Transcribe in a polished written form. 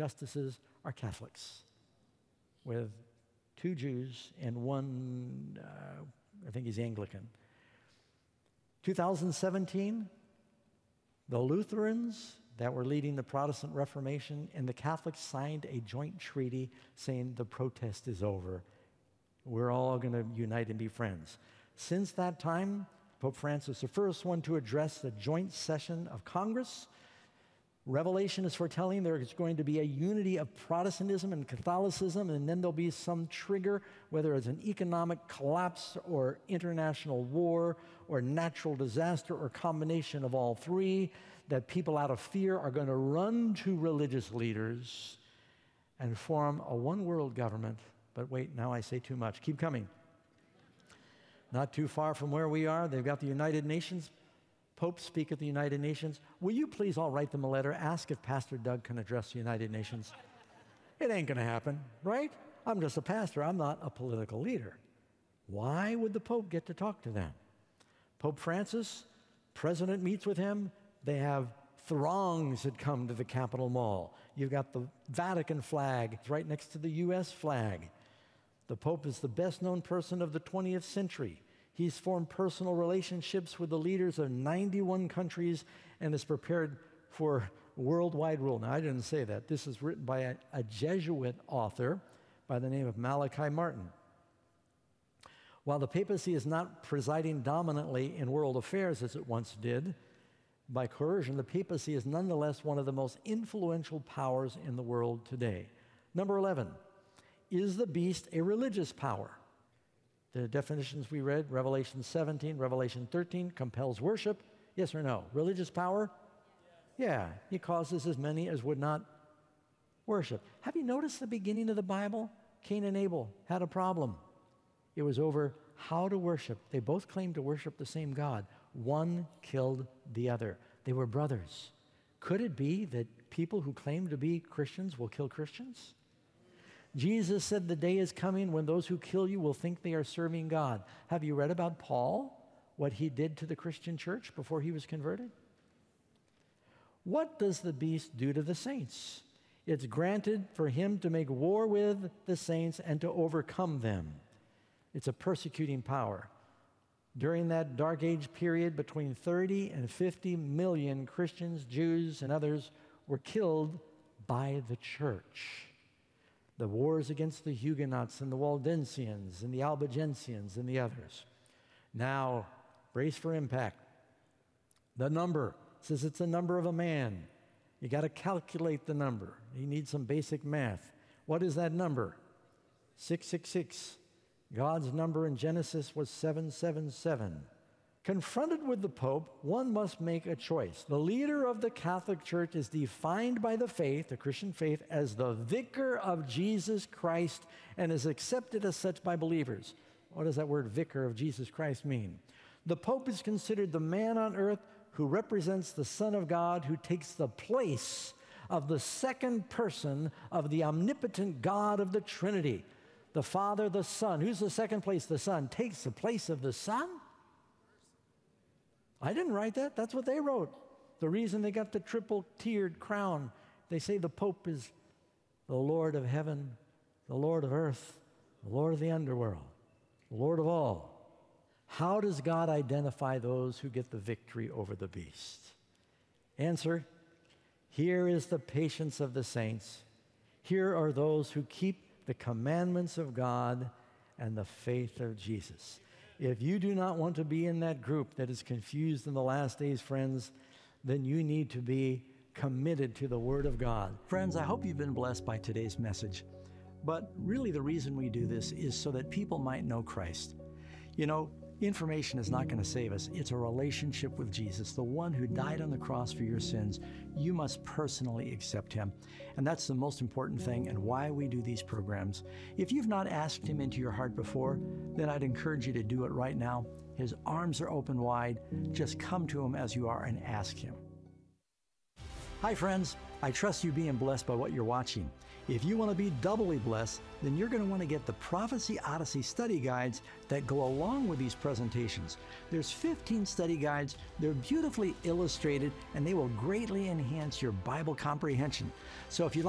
justices are Catholics, with 2 Jews and 1, I think he's Anglican. 2017, the Lutherans that were leading the Protestant Reformation and the Catholics signed a joint treaty saying the protest is over. We're all going to unite and be friends. Since that time, Pope Francis, the first one to address the joint session of Congress, Revelation is foretelling there is going to be a unity of Protestantism and Catholicism, and then there'll be some trigger, whether it's an economic collapse or international war or natural disaster or combination of all three, that people out of fear are going to run to religious leaders and form a one-world government. But wait, now I say too much. Keep coming. Not too far from where we are, they've got the United Nations. Popes speak at the United Nations. Will you please all write them a letter? Ask if Pastor Doug can address the United Nations. It ain't going to happen, right? I'm just a pastor. I'm not a political leader. Why would the Pope get to talk to them? Pope Francis, president meets with him. They have throngs that come to the Capitol Mall. You've got the Vatican flag. It's right next to the U.S. flag. The Pope is the best-known person of the 20th century. He's formed personal relationships with the leaders of 91 countries and is prepared for worldwide rule. Now, I didn't say that. This is written by a Jesuit author by the name of Malachi Martin. While the papacy is not presiding dominantly in world affairs as it once did, by coercion, the papacy is nonetheless one of the most influential powers in the world today. Number 11, is the beast a religious power? The definitions we read, Revelation 17, Revelation 13, compels worship. Yes or no? Religious power? Yeah, he causes as many as would not worship. Have you noticed the beginning of the Bible? Cain and Abel had a problem. It was over how to worship. They both claimed to worship the same God. One killed the other. They were brothers. Could it be that people who claim to be Christians will kill Christians? Jesus said the day is coming when those who kill you will think they are serving God. Have you read about Paul, what he did to the Christian church before he was converted? What does the beast do to the saints? It's granted for him to make war with the saints and to overcome them. It's a persecuting power. During that dark age period, between 30 and 50 million Christians, Jews, and others were killed by the church. The wars against the Huguenots and the Waldensians and the Albigensians and the others. Now, brace for impact. The number says it's a number of a man. You got to calculate the number. You need some basic math. What is that number? 666. God's number in Genesis was 777. Confronted with the Pope, one must make a choice. The leader of the Catholic Church is defined by the faith, the Christian faith, as the vicar of Jesus Christ and is accepted as such by believers. What does that word vicar of Jesus Christ mean? The Pope is considered the man on earth who represents the Son of God, who takes the place of the second person of the omnipotent God of the Trinity. The Father, the Son. Who's the second place? The Son. Takes the place of the Son? I didn't write that. That's what they wrote. The reason they got the triple-tiered crown, they say the Pope is the Lord of heaven, the Lord of earth, the Lord of the underworld, the Lord of all. How does God identify those who get the victory over the beast? Answer, here is the patience of the saints. Here are those who keep the commandments of God and the faith of Jesus. If you do not want to be in that group that is confused in the last days, friends, then you need to be committed to the Word of God. Friends, I hope you've been blessed by today's message. But really the reason we do this is so that people might know Christ. You know, information is not going to save us. It's a relationship with Jesus, the one who died on the cross for your sins. You must personally accept him. And that's the most important thing and why we do these programs. If you've not asked him into your heart before, then I'd encourage you to do it right now. His arms are open wide. Just come to him as you are and ask him. Hi, friends. I trust you being blessed by what you're watching. If you want to be doubly blessed, then you're going to want to get the Prophecy Odyssey study guides that go along with these presentations. There's 15 study guides. They're beautifully illustrated, and they will greatly enhance your Bible comprehension. So if you like